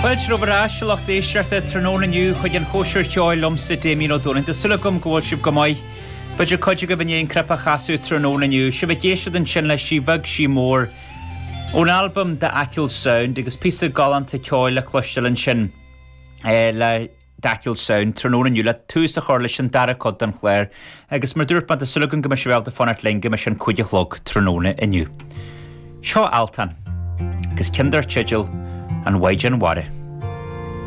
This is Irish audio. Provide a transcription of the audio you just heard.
Fudge Roberach, Loch Deshart, Tranona New, Hoyan Hosher Joy, Lumsa Damino Donin, the Silicum Goldship Gomai, but your Kojiga Benin Crepahasu, Tranona New, Shivagesha than Chinla, she vug, she more. On album, The Atul Sound, because piece of gallant to Joy, La Clushel and Shin, La Datul Sound, Tranona New, La Tusa Horlish and Dara Coddan Clare, I guess Murder, but the Silicum Gamishavel, the Fonat Lingish and Kujahog, Tranona and you. Shaw Altan, because Kinder Chigil. And Wajan Ware.